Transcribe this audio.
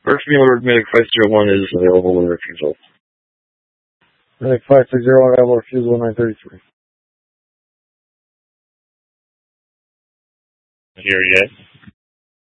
First Mueller Medic 501 is available with refusal. Medic 560 available refusal 933. Here yet?